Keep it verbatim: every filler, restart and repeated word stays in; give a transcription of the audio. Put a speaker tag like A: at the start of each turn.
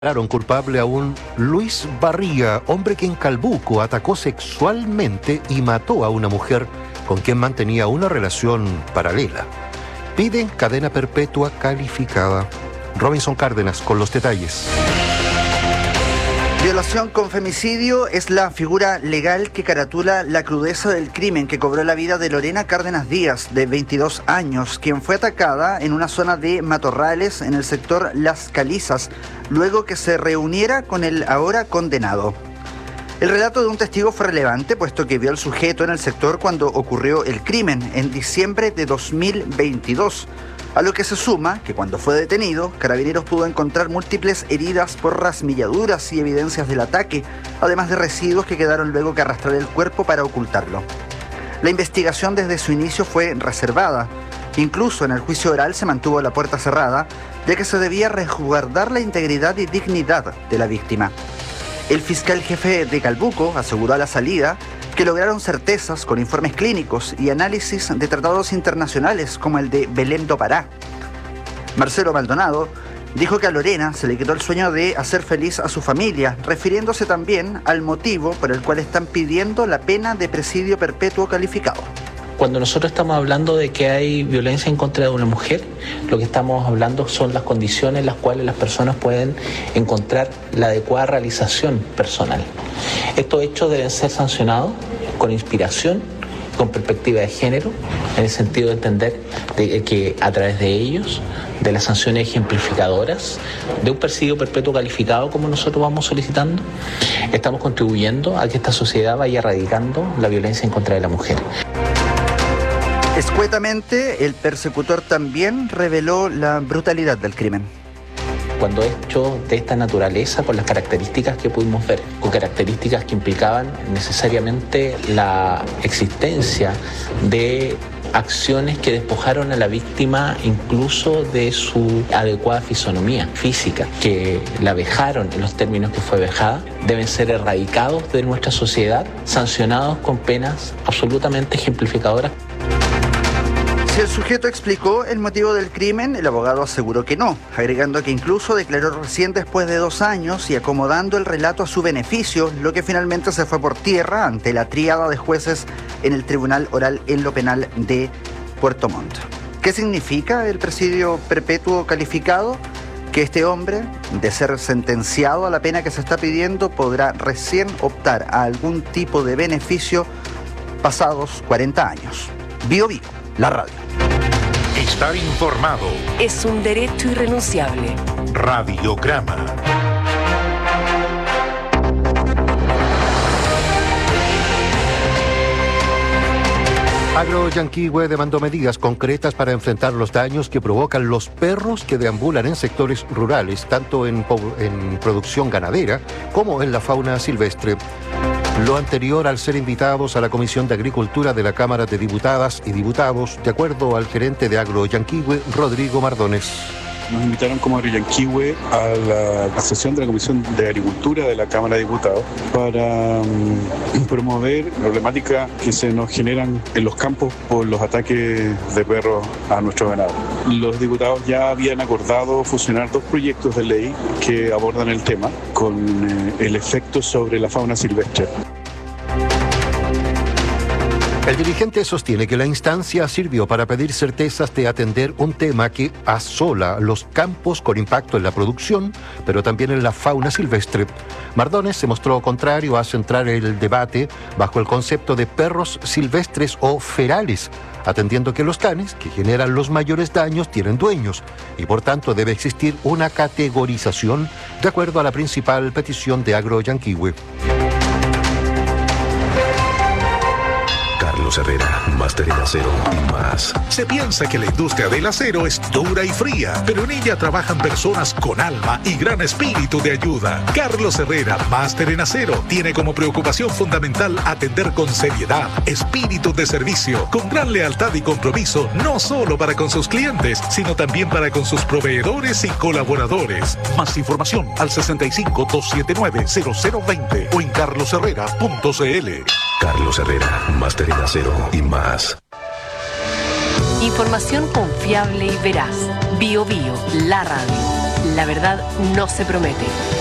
A: Declararon culpable a un Luis Barriga, hombre que en Calbuco atacó sexualmente y mató a una mujer con quien mantenía una relación paralela. Piden cadena perpetua calificada. Robinson Cárdenas con los detalles.
B: Violación con femicidio es la figura legal que caratula la crudeza del crimen que cobró la vida de Lorena Cárdenas Díaz, de veintidós años, quien fue atacada en una zona de matorrales en el sector Las Calizas, luego que se reuniera con el ahora condenado. El relato de un testigo fue relevante, puesto que vio al sujeto en el sector cuando ocurrió el crimen, en diciembre de dos mil veintidós. A lo que se suma que cuando fue detenido, Carabineros pudo encontrar múltiples heridas por rasmilladuras y evidencias del ataque, además de residuos que quedaron luego que arrastrar el cuerpo para ocultarlo. La investigación desde su inicio fue reservada. Incluso en el juicio oral se mantuvo la puerta cerrada, ya que se debía resguardar la integridad y dignidad de la víctima. El fiscal jefe de Calbuco aseguró a la salida que lograron certezas con informes clínicos y análisis de tratados internacionales como el de Belém do Pará. Marcelo Maldonado dijo que a Lorena se le quitó el sueño de hacer feliz a su familia, refiriéndose también al motivo por el cual están pidiendo la pena de presidio perpetuo calificado.
C: Cuando nosotros estamos hablando de que hay violencia en contra de una mujer, lo que estamos hablando son las condiciones en las cuales las personas pueden encontrar la adecuada realización personal. Estos hechos deben ser sancionados con inspiración, con perspectiva de género, en el sentido de entender de que a través de ellos, de las sanciones ejemplificadoras, de un presidio perpetuo calificado como nosotros vamos solicitando, estamos contribuyendo a que esta sociedad vaya erradicando la violencia en contra de la mujer.
B: Escuetamente, el persecutor también reveló la brutalidad del crimen.
C: Cuando hechos de esta naturaleza, con las características que pudimos ver, con características que implicaban necesariamente la existencia de acciones que despojaron a la víctima incluso de su adecuada fisonomía física, que la vejaron en los términos que fue vejada, deben ser erradicados de nuestra sociedad, sancionados con penas absolutamente ejemplificadoras.
B: Si el sujeto explicó el motivo del crimen, el abogado aseguró que no, agregando que incluso declaró recién después de dos años y acomodando el relato a su beneficio, lo que finalmente se fue por tierra ante la tríada de jueces en el Tribunal Oral en lo Penal de Puerto Montt. ¿Qué significa el presidio perpetuo calificado? Que este hombre, de ser sentenciado a la pena que se está pidiendo, podrá recién optar a algún tipo de beneficio pasados cuarenta años. Bio Bio, la radio.
D: Estar informado
E: es un derecho irrenunciable.
D: Radiograma.
A: Agro Yanquihue demandó medidas concretas para enfrentar los daños que provocan los perros que deambulan en sectores rurales, tanto en, en producción ganadera como en la fauna silvestre. Lo anterior al ser invitados a la Comisión de Agricultura de la Cámara de Diputadas y Diputados, de acuerdo al gerente de Agro Yanquihue, Rodrigo Mardones.
F: Nos invitaron como Agro Yanquihue a la, la sesión de la Comisión de Agricultura de la Cámara de Diputados para um, promover la problemática que se nos generan en los campos por los ataques de perros a nuestro ganado. Los diputados ya habían acordado fusionar dos proyectos de ley que abordan el tema con eh, el efecto sobre la fauna silvestre.
A: El dirigente sostiene que la instancia sirvió para pedir certezas de atender un tema que asola los campos con impacto en la producción, pero también en la fauna silvestre. Mardones se mostró contrario a centrar el debate bajo el concepto de perros silvestres o ferales, atendiendo que los canes, que generan los mayores daños, tienen dueños, y por tanto debe existir una categorización de acuerdo a la principal petición de Agro Yanquihue.
G: Carlos Herrera, máster en acero y más.
D: Se piensa que la industria del acero es dura y fría, pero en ella trabajan personas con alma y gran espíritu de ayuda. Carlos Herrera, máster en acero, tiene como preocupación fundamental atender con seriedad, espíritu de servicio, con gran lealtad y compromiso, no solo para con sus clientes, sino también para con sus proveedores y colaboradores. Más información al sesenta y cinco, doscientos setenta y nueve, cero cero veinte o en carlos herrera punto c l.
G: Carlos Herrera, máster en acero y más.
E: Información confiable y veraz. Bio Bio, la radio. La verdad no se promete.